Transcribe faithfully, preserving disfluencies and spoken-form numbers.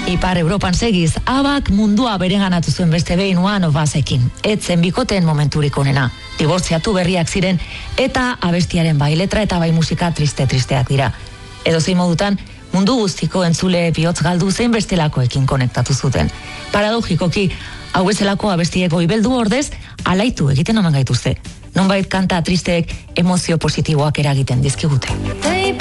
Ipar Europan segiz, abak mundua bereganatu zuen beste behin One of Usekin. Etzen bikoteen momenturik onena. Dibortziatu berriak ziren, eta abestiaren bai letra eta bai musika triste-tristeak dira. Edo zein modutan, mundu guztiko entzule bihotz galdu zein bestelakoekin konektatu zuten. Paradogikoki, hau bezalako abestiek goibeldu ordez, alaitu egiten omen gaituzte. Nonbait kanta tristeek emozio positiboak eragiten dizkigute.